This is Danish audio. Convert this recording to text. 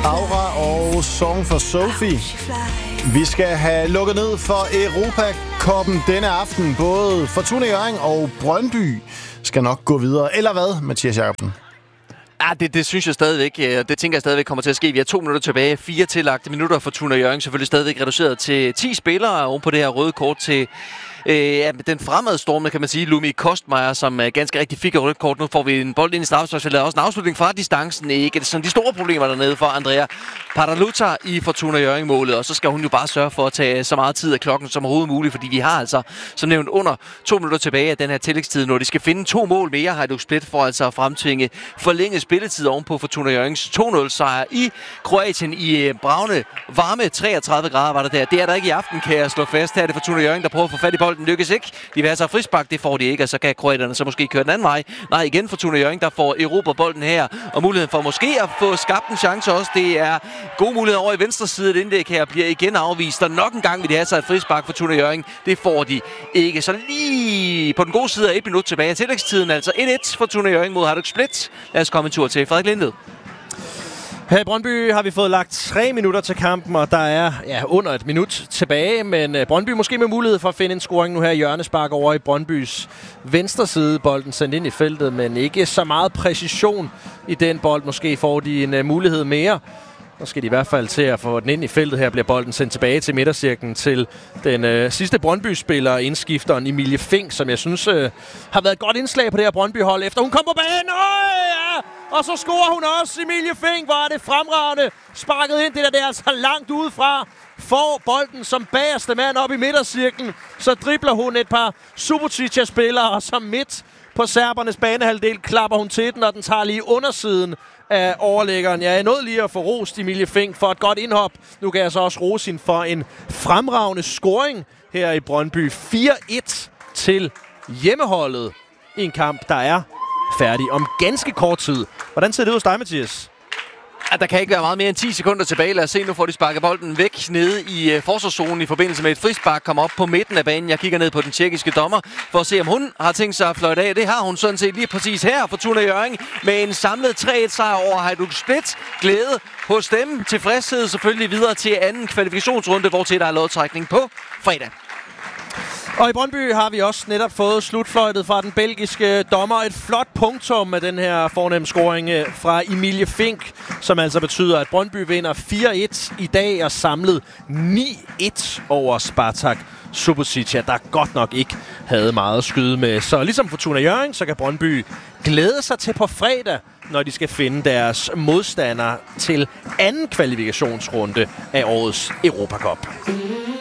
Aura og Song for Sophie. Vi skal have lukket ned for Europa-koppen denne aften. Både Fortuna Hjørring og Brøndby skal nok gå videre. Eller hvad, Mathias Jacobsen? Ja, det synes jeg stadigvæk. Det tænker jeg stadigvæk kommer til at ske. Vi har 2 minutter tilbage. 4 tillagte minutter. Fortuna Hjørring selvfølgelig stadigvæk reduceret til 10 spillere oven på det her røde kort til den fremadstormende, kan man sige, Lumi Kostmeier, som ganske rigtig fik et rødt kort. Nu får vi en bold ind i straffesparksfeltet. Også en afslutning fra distancen. Ikke det er sådan de store problemer dernede for Andrea Paraluta i Fortuna Hjørring-målet. Og så skal hun jo bare sørge for at tage så meget tid af klokken som overhovedet muligt, fordi vi har altså, som nævnt, under 2 minutter tilbage af den her tillægstid, når de skal finde 2 mål mere. Hajduk Split for altså at fremtvinge forlænget spilletid oven på Fortuna Hjørrings 2-0-sejr i Kroatien i bravne, varme 33 grader var det der. Det er der ikke i aften, kan jeg slå fast. Her er det Fortuna Hjørring, der prøver at få fat i bolden. Lykkes ikke. De vil have sig frispark, det får de ikke, og så kan kroaterne så måske køre den anden vej. Nej, igen Fortuna Hjørring, der får Europa bolden her, og muligheden for måske at få skabt en chance også. Det er gode muligheder over i venstre side. Et indlæg her bliver igen afvist, og nok en gang vil de have sig et frispark for Fortuna Hjørring. Det får de ikke. Så lige på den gode side af 1 minut tilbage af tillægstiden, altså 1-1 Fortuna Hjørring mod Hajduk Split. Lad os komme en tur til Frederik Lindled. Her i Brøndby har vi fået lagt 3 minutter til kampen, og der er under 1 minut tilbage. Men Brøndby måske med mulighed for at finde en scoring nu her i hjørnespark over i Brøndbys venstre side. Bolden sendt ind i feltet, men ikke så meget præcision i den bold. Måske får de en mulighed mere. Så skal de i hvert fald til at få den ind i feltet. Her bliver bolden sendt tilbage til midtercirklen til den sidste Brøndby-spiller, indskifteren Emilie Fink, som jeg synes har været et godt indslag på det her Brøndby-hold, efter hun kom på banen. Og så scorer hun også. Emilie Fink, var det fremragende. Sparket ind, det er altså langt udefra. Får bolden som bagerste mand op i midtercirklen. Så dribler hun et par Subotica-spillere, og så midt på serbernes banehalvdel klapper hun til den, og den tager lige undersiden af overlæggeren. Jeg er nødt lige at få rost Emilie Fink for et godt indhop. Nu kan jeg så også rose hende for en fremragende scoring her i Brøndby. 4-1 til hjemmeholdet i en kamp, der er færdig om ganske kort tid. Hvordan ser det ud hos dig, Mathias? Ja, der kan ikke være meget mere end 10 sekunder tilbage. Lad os se, nu får de sparket bolden væk nede i forsvarszonen i forbindelse med et frispark. Kommer op på midten af banen. Jeg kigger ned på den tjekkiske dommer for at se, om hun har tænkt sig at fløjte af. Det har hun sådan set lige præcis her for Fortuna Hjørring med en samlet 3-1 sejr over Hajduk Split. Glæde hos dem. Tilfredshed selvfølgelig videre til anden kvalifikationsrunde, hvor til der er lodtrækning på fredag. Og i Brøndby har vi også netop fået slutfløjtet fra den belgiske dommer. Et flot punktum med den her fornemme scoring fra Emilie Fink, som altså betyder, at Brøndby vinder 4-1 i dag og samlet 9-1 over Spartak Subotica, der godt nok ikke havde meget at skyde med. Så ligesom Fortuna Hjørring, så kan Brøndby glæde sig til på fredag, når de skal finde deres modstandere til anden kvalifikationsrunde af årets Europa Cup.